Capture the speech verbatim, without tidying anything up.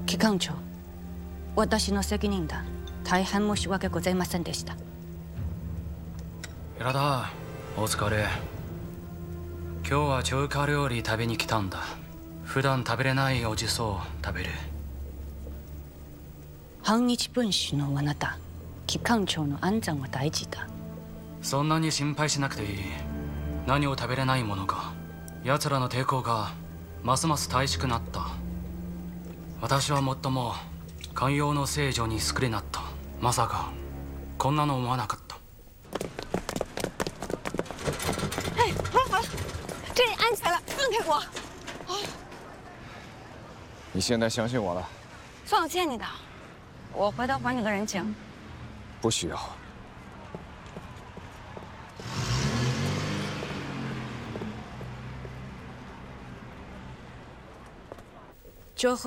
機関長、私の責任だ。大変申し訳ございませんでした。 寺田、お疲れ。今日は中華料理食べに来たんだ。普段食べれないおじそを食べる。 反日分子のあなた、機関長の安全は大事だ。 そんなに心配しなくていい。何を食べれないものか。奴らの抵抗がますます大しくなった。私はもっとも寛容の聖女に救れなった。まさかこんなの思わなかった。 哎，好好，这里安起来了，放开我！ 你现在相信我了？ 算我欠你的，我回头还你个人情。 不需要。